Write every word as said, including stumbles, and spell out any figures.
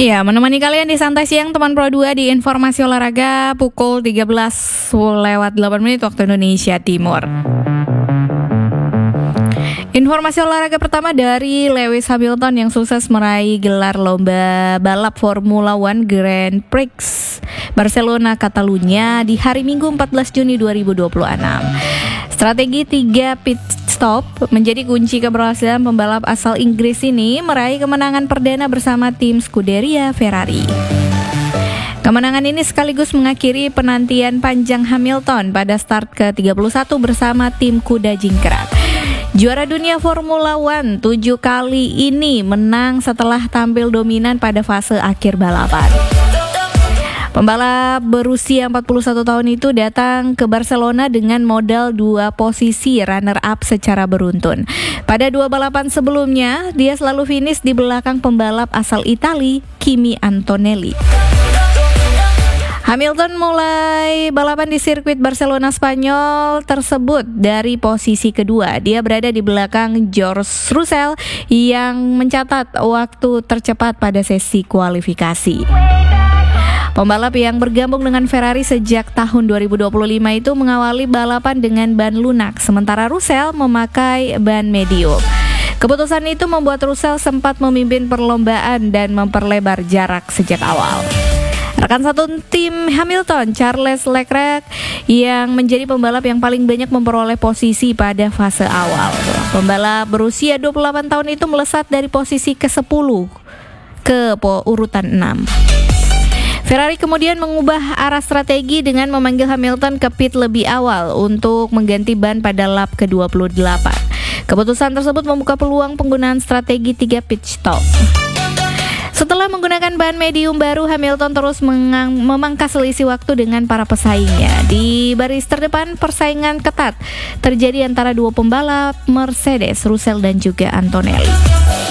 Iya, menemani kalian di Santai Siang Teman Pro dua di Informasi Olahraga pukul tiga belas lewat delapan menit waktu Indonesia Timur. Informasi olahraga pertama dari Lewis Hamilton yang sukses meraih gelar lomba balap Formula One Grand Prix Barcelona Catalunya di hari Minggu empat belas Juni dua ribu dua puluh enam. Strategi tiga pit stop menjadi kunci keberhasilan pembalap asal Inggris ini meraih kemenangan perdana bersama tim Scuderia Ferrari. Kemenangan ini sekaligus mengakhiri penantian panjang Hamilton pada start ke tiga puluh satu bersama tim kuda jingkrak. Juara dunia Formula One tujuh kali ini menang setelah tampil dominan pada fase akhir balapan. Pembalap berusia empat puluh satu tahun itu datang ke Barcelona dengan modal dua posisi runner-up secara beruntun. Pada dua balapan sebelumnya, dia selalu finish di belakang pembalap asal Italia, Kimi Antonelli. Hamilton mulai balapan di sirkuit Barcelona Spanyol tersebut dari posisi kedua. Dia berada di belakang George Russell yang mencatat waktu tercepat pada sesi kualifikasi. Pembalap yang bergabung dengan Ferrari sejak tahun dua ribu dua puluh lima itu mengawali balapan dengan ban lunak, sementara Russell memakai ban medium. Keputusan itu membuat Russell sempat memimpin perlombaan dan memperlebar jarak sejak awal. Rekan satu tim Hamilton, Charles Leclerc, yang menjadi pembalap yang paling banyak memperoleh posisi pada fase awal. Pembalap berusia dua puluh delapan tahun itu melesat dari posisi ke sepuluh ke urutan enam. Ferrari kemudian mengubah arah strategi dengan memanggil Hamilton ke pit lebih awal untuk mengganti ban pada lap ke dua puluh delapan. Keputusan tersebut membuka peluang penggunaan strategi tiga pit stop. Setelah menggunakan ban medium baru, Hamilton terus mengang- memangkas selisih waktu dengan para pesaingnya. Di baris terdepan, persaingan ketat terjadi antara dua pembalap Mercedes, Russell dan juga Antonelli.